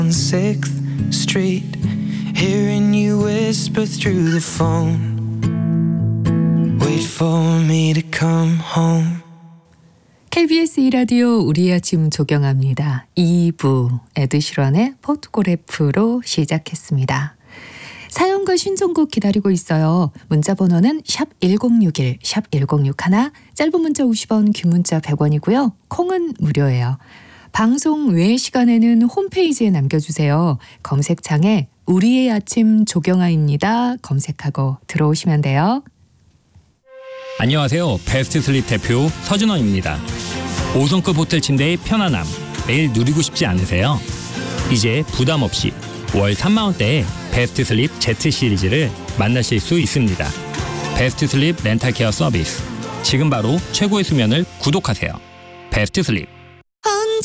on 6th Street, hearing you whisper through the phone. Wait for me to come home. KBS 2라디오 우리 아침 조경합니다. 2부 에드시런의 포토그래프로 시작했습니다. 사연과 신청곡 기다리고 있어요. 문자 번호는 샵1061, 샵1061, 짧은 문자 50원, 긴 문자 100원이고요. 콩은 무료예요. 방송 외 시간에는 홈페이지에 남겨주세요. 검색창에 우리의 아침 조경아입니다. 검색하고 들어오시면 돼요. 안녕하세요. 베스트 슬립 대표 서준원입니다. 5성급 호텔 침대의 편안함 매일 누리고 싶지 않으세요? 이제 부담 없이 월 3만 원대의 베스트 슬립 Z 시리즈를 만나실 수 있습니다. 베스트 슬립 렌탈 케어 서비스. 지금 바로 최고의 수면을 구독하세요. 베스트 슬립.